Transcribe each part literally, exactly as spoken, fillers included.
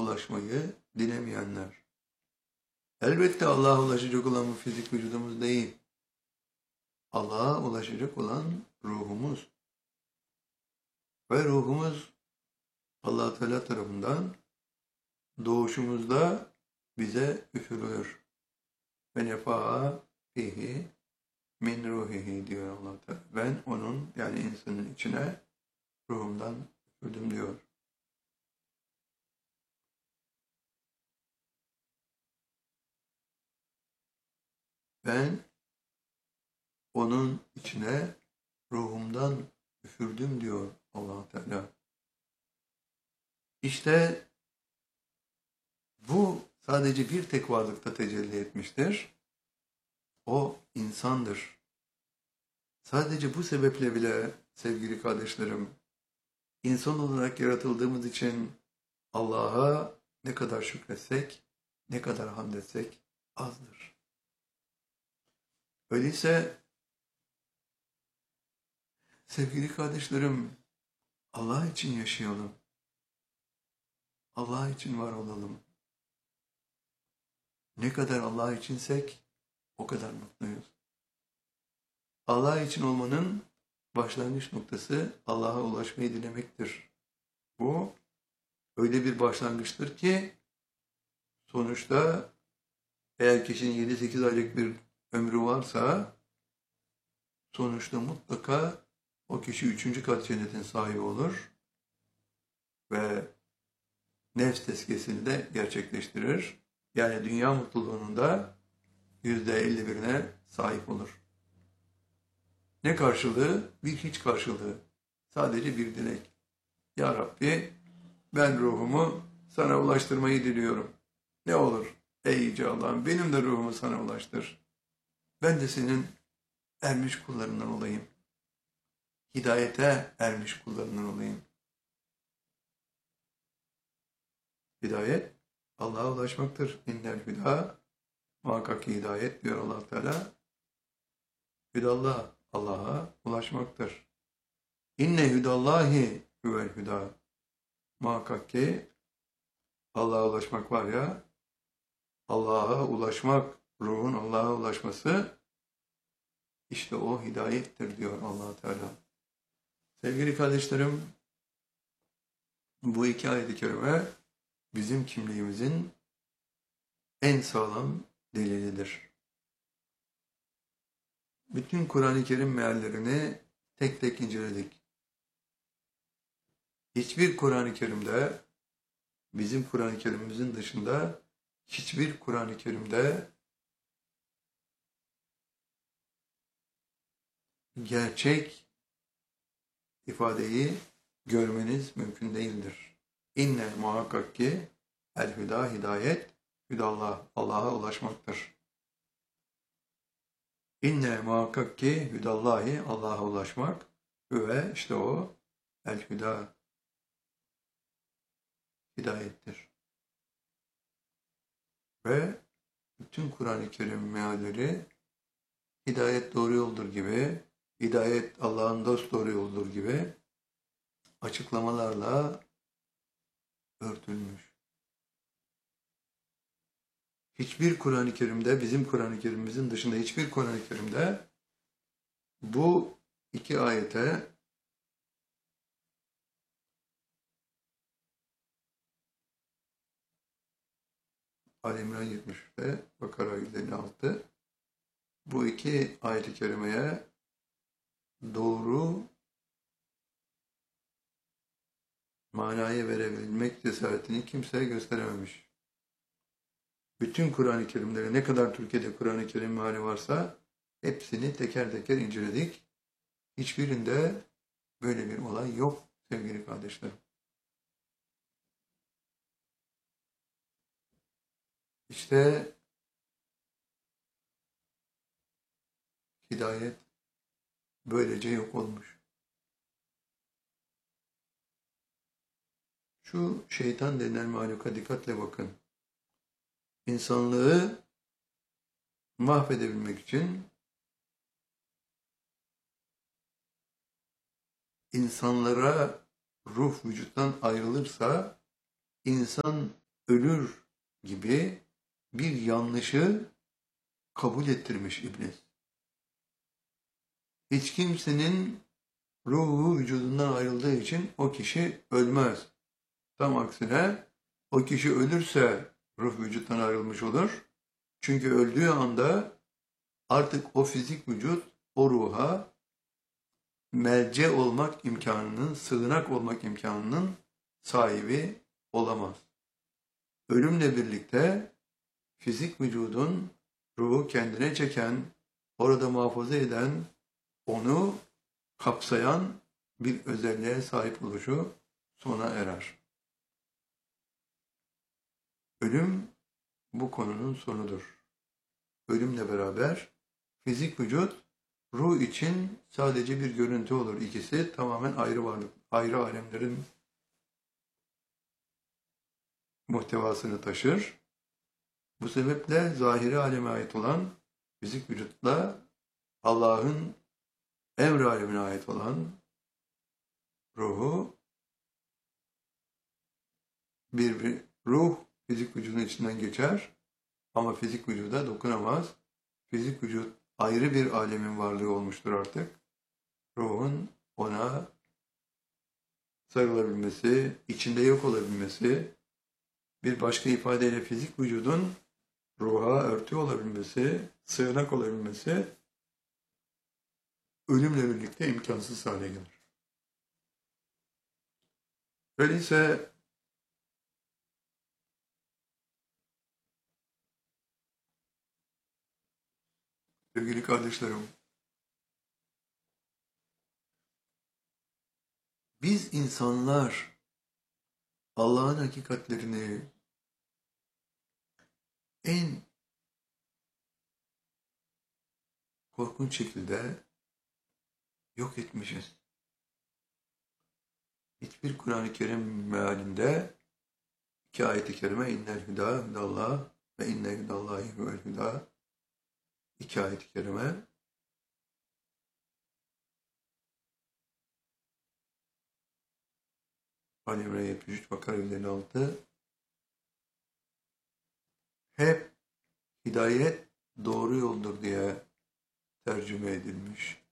ulaşmayı dilemeyenler. Elbette Allah'a ulaşacak olan bu fizik vücudumuz değil. Allah'a ulaşacak olan ruhumuz. Ve ruhumuz Allah Teala tarafından doğuşumuzda bize üfürülür. Ve nefa'a fihi min ruhihi diyor Allah Teala. Ben onun, yani insanın içine ruhumdan üfürdüm diyor. Ben onun içine ruhumdan üfürdüm diyor Allah Teala. İşte bu sadece bir tek varlıkta tecelli etmiştir. O insandır. Sadece bu sebeple bile sevgili kardeşlerim, insan olarak yaratıldığımız için Allah'a ne kadar şükretsek, ne kadar hamd etsek azdır. Öyleyse sevgili kardeşlerim, Allah için yaşayalım. Allah için var olalım. Ne kadar Allah içinsek o kadar mutluyuz. Allah için olmanın başlangıç noktası Allah'a ulaşmayı dilemektir. Bu öyle bir başlangıçtır ki sonuçta eğer kişinin yedi sekiz aylık bir ömrü varsa sonuçta mutlaka o kişi üçüncü kat cennetin sahibi olur ve nefs tezkiyesini de gerçekleştirir. Yani dünya mutluluğunun da yüzde elli birine sahip olur. Ne karşılığı? Bir hiç karşılığı. Sadece bir dilek. Ya Rabbi, ben ruhumu sana ulaştırmayı diliyorum. Ne olur ey Yüce Allah'ım, benim de ruhumu sana ulaştır. Ben de senin ermiş kullarından olayım. Hidayete ermiş kullarından olayım. Hidayet Allah'a ulaşmaktır. İnnel hüda, muhakkak ki hidayet diyor Allah Teala. Hüdallah, Allah'a ulaşmaktır. İnne hüdallahi huvel hüda. Muhakkak ki Allah'a ulaşmak var ya, Allah'a ulaşmak, ruhun Allah'a ulaşması, işte o hidayettir diyor Allah Teala. Sevgili kardeşlerim, bu iki ayet-i kerime bizim kimliğimizin en sağlam delilidir. Bütün Kur'an-ı Kerim meallerini tek tek inceledik. Hiçbir Kur'an-ı Kerim'de, bizim Kur'an-ı Kerim'imizin dışında hiçbir Kur'an-ı Kerim'de gerçek ifadeyi görmeniz mümkün değildir. İnne muhakkak ki el hüda hidayet, hüdallah Allah'a ulaşmaktır. İnne muhakkak ki hüdallahi Allah'a ulaşmak ve işte o el hüda hidayettir. Ve bütün Kur'an-ı Kerim mealleri hidayet doğru yoldur gibi, hidayet Allah'ın dost doğru yoldur gibi açıklamalarla örtülmüş. Hiçbir Kur'an-ı Kerim'de, bizim Kur'an-ı Kerim'imizin dışında hiçbir Kur'an-ı Kerim'de bu iki ayete Ali İmran yetmiş üçte, Bakara yüz elli altı, bu iki ayet-i kerimeye doğru manayı verebilmek cesaretini kimseye gösterememiş. Bütün Kur'an-ı Kerimlere ne kadar Türkiye'de Kur'an-ı Kerim meali varsa hepsini teker teker inceledik. Hiçbirinde böyle bir olay yok sevgili kardeşlerim. İşte hidayet böylece yok olmuş. Şu şeytan denilen mahluka dikkatle bakın. İnsanlığı mahvedebilmek için insanlara ruh vücuttan ayrılırsa insan ölür gibi bir yanlışı kabul ettirmiş iblis. Hiç kimsenin ruhu vücudundan ayrıldığı için o kişi ölmez. Tam aksine o kişi ölürse ruh vücuttan ayrılmış olur. Çünkü öldüğü anda artık o fizik vücut o ruha melce olmak imkanının, sığınak olmak imkanının sahibi olamaz. Ölümle birlikte fizik vücudun ruhu kendine çeken, orada muhafaza eden, onu kapsayan bir özelliğe sahip oluşu sona erer. Ölüm bu konunun sonudur. Ölümle beraber fizik vücut, ruh için sadece bir görüntü olur. İkisi tamamen ayrı varlık, ayrı alemlerin muhtevasını taşır. Bu sebeple zahiri aleme ait olan fizik vücutla Allah'ın emr alemine ait olan ruhu bir, bir ruh fizik vücudun içinden geçer ama fizik vücuda dokunamaz. Fizik vücut ayrı bir alemin varlığı olmuştur artık. Ruhun ona sarılabilmesi, içinde yok olabilmesi, bir başka ifadeyle fizik vücudun ruha örtü olabilmesi, sığınak olabilmesi ölümle birlikte imkansız hale gelir. Öyleyse sevgili kardeşlerim, biz insanlar Allah'ın hakikatlerini en korkunç şekilde yok etmişiz. Hiçbir Kur'an-ı Kerim mealinde iki ayet-i kerime innel hüda hüdallah ve inne hüdallahi huvel hüda iki ayet-i kerime Ali İmran yetmiş üç, Bakara yüz elli altı hep hidayet doğru yoldur diye tercüme edilmiş.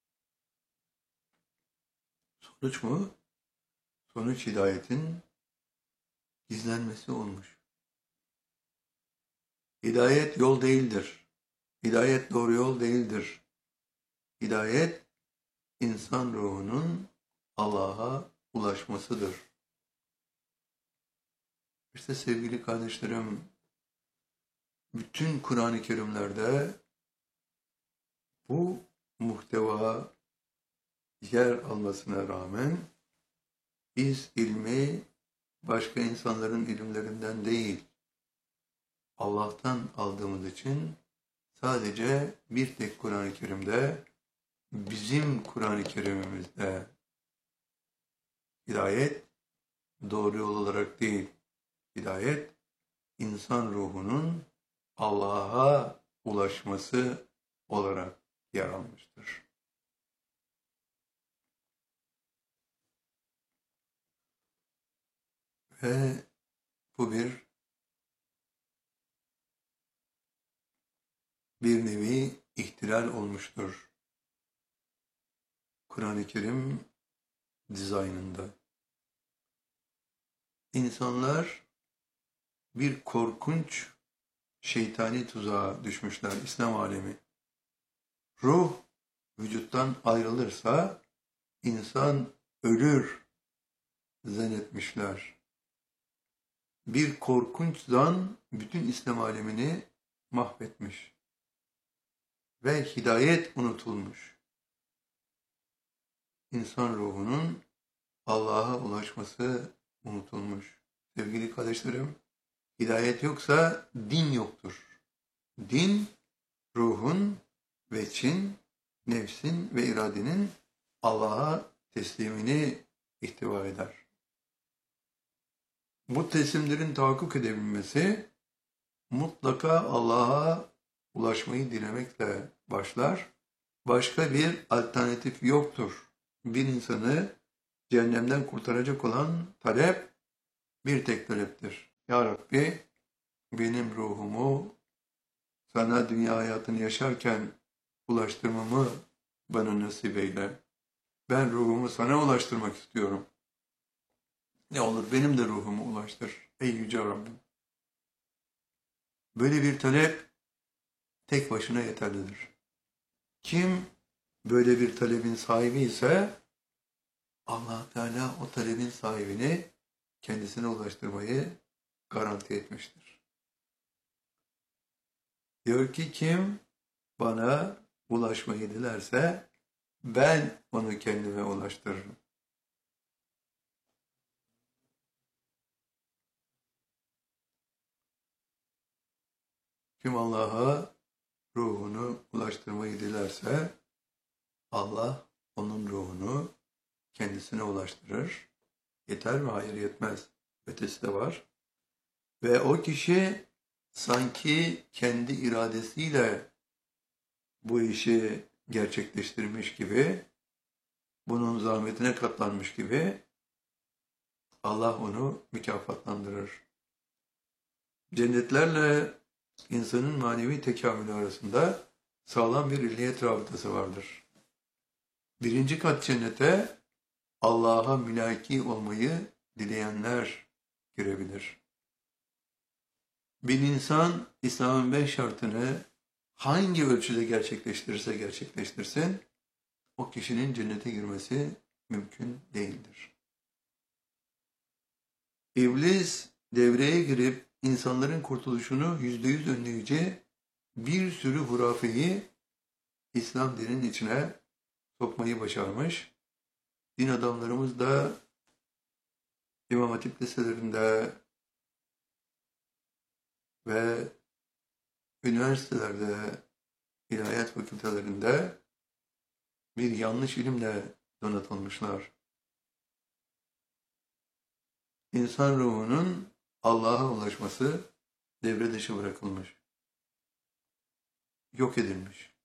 Sonuç mu? Sonuç hidayetin gizlenmesi olmuş. Hidayet yol değildir. Hidayet doğru yol değildir. Hidayet insan ruhunun Allah'a ulaşmasıdır. İşte sevgili kardeşlerim, bütün Kur'an-ı Kerimlerde bu muhteva yer almasına rağmen biz ilmi başka insanların ilimlerinden değil, Allah'tan aldığımız için sadece bir tek Kur'an-ı Kerim'de, bizim Kur'an-ı Kerim'imizde hidayet doğru yol olarak değil, hidayet insan ruhunun Allah'a ulaşması olarak yer almıştır. Ve bu bir bir nevi ihtilal olmuştur Kur'an-ı Kerim dizaynında. İnsanlar bir korkunç şeytani tuzağa düşmüşler, İslam alemi. Ruh vücuttan ayrılırsa insan ölür zannetmişler. Bir korkunç zan bütün İslam alemini mahvetmiş. Ve hidayet unutulmuş. İnsan ruhunun Allah'a ulaşması unutulmuş. Sevgili kardeşlerim, hidayet yoksa din yoktur. Din, ruhun, veçin, nefsin ve iradenin Allah'a teslimini ihtiva eder. Bu teslimlerin tahakkuk edebilmesi mutlaka Allah'a ulaşmayı dilemekle başlar. Başka bir alternatif yoktur. Bir insanı cehennemden kurtaracak olan talep bir tek taleptir. Ya Rabbi, benim ruhumu sana dünya hayatını yaşarken ulaştırmamı bana nasip eyle. Ben ruhumu sana ulaştırmak istiyorum. Ne olur benim de ruhumu ulaştır ey Yüce Rabbim. Böyle bir talep tek başına yeterlidir. Kim böyle bir talebin sahibi ise Allah Teala o talebin sahibini kendisine ulaştırmayı garanti etmiştir. Diyor ki kim bana ulaşmayı dilerse ben onu kendime ulaştırırım. Kim Allah'a ruhunu ulaştırmayı dilerse Allah onun ruhunu kendisine ulaştırır. Yeter mi? Hayır, yetmez. Ötesi de var. Ve o kişi sanki kendi iradesiyle bu işi gerçekleştirmiş gibi, bunun zahmetine katlanmış gibi Allah onu mükafatlandırır. Cennetlerle insanın manevi tekamülü arasında sağlam bir illiyet rabıtası vardır. Birinci kat cennete Allah'a mülaki olmayı dileyenler girebilir. Bir insan İslam'ın beş şartını hangi ölçüde gerçekleştirirse gerçekleştirsin, o kişinin cennete girmesi mümkün değildir. İblis devreye girip insanların kurtuluşunu yüzde yüz önleyici bir sürü hurafeyi İslam dininin içine sokmayı başarmış. Din adamlarımız da İmam Hatip liselerinde ve üniversitelerde, ilahiyat fakültelerinde bir yanlış ilimle donatılmışlar. İnsan ruhunun Allah'a ulaşması devre dışı bırakılmış, yok edilmiş.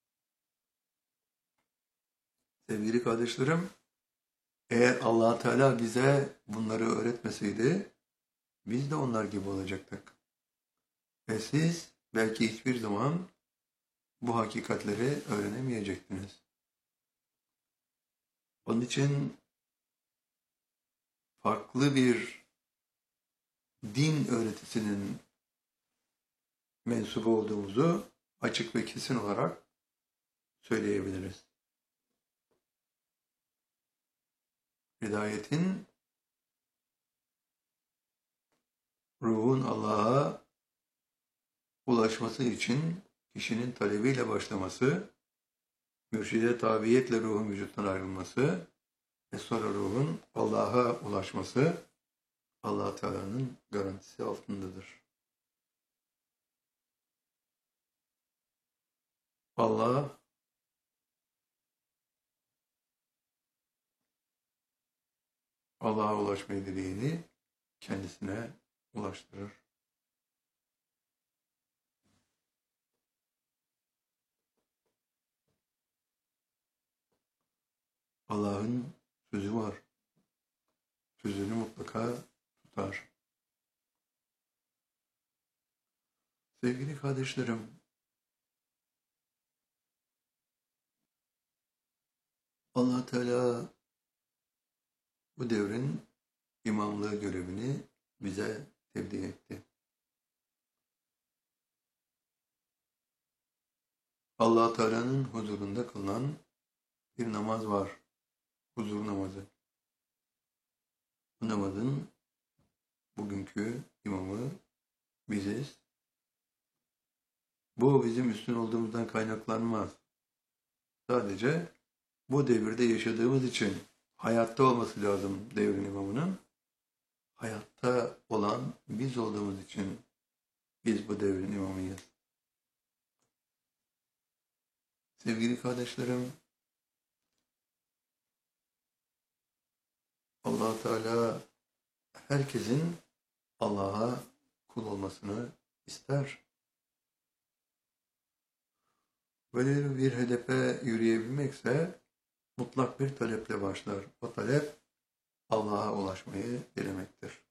Sevgili kardeşlerim, eğer Allah Teala bize bunları öğretmeseydi, biz de onlar gibi olacaktık. Ve siz belki hiçbir zaman bu hakikatleri öğrenemeyecektiniz. Onun için farklı bir din öğretisinin mensubu olduğumuzu açık ve kesin olarak söyleyebiliriz. Hidayetin, ruhun Allah'a ulaşması için kişinin talebiyle başlaması, mürşide tabiyetle ruhun vücuttan ayrılması ve sonra ruhun Allah'a ulaşması Allah Teala'nın garantisi altındadır. Allah Allah'a ulaşmayı dileyeni kendisine ulaştırır. Allah'ın sözü var. Sözünü mutlaka tutar. Sevgili kardeşlerim, Allah Teala bu devrin imamlığı görevini bize tevdi etti. Allah Teala'nın huzurunda kılınan bir namaz var. Huzur namazı. Bu namazın bugünkü imamı biziz. Bu bizim üstün olduğumuzdan kaynaklanmaz. Sadece bu devirde yaşadığımız için hayatta olması lazım devrin imamının. Hayatta olan biz olduğumuz için biz bu devrin imamıyız. Sevgili kardeşlerim, Allah Teala herkesin Allah'a kul olmasını ister. Böyle bir hedefe yürüyebilmekse mutlak bir taleple başlar. O talep Allah'a ulaşmayı dilemektir.